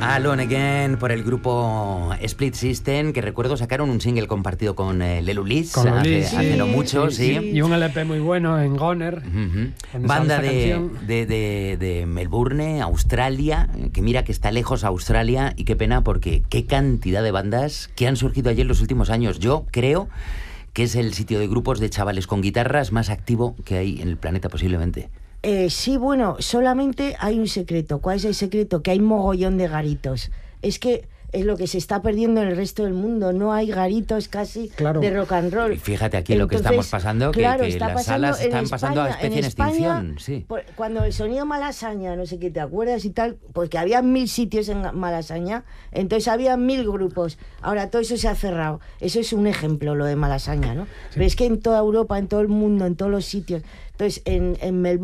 Alone Again por el grupo Split System, que recuerdo sacaron un single compartido con Lel Ulis hace no mucho, sí. Y un LP muy bueno en Goner. Banda de Melbourne, Australia, que mira que está lejos Australia, y qué pena porque qué cantidad de bandas que han surgido allí en los últimos años. Yo creo que es el sitio de grupos de chavales con guitarras más activo que hay en el planeta posiblemente. Sí, bueno, solamente hay un secreto. ¿Cuál es el secreto? Que hay mogollón de garitos. Es que es lo que se está perdiendo en el resto del mundo. No hay garitos casi de rock and roll. Y fíjate aquí lo que estamos pasando, que las salas están pasando a especie en extinción. Sí. Cuando el sonido Malasaña, no sé qué, ¿te acuerdas y tal? Porque había 1000 sitios en Malasaña, entonces había 1000 grupos. Ahora todo eso se ha cerrado. Eso es un ejemplo, lo de Malasaña, ¿no? Sí. Pero es que en toda Europa, en todo el mundo, en todos los sitios. Entonces, en Melbourne,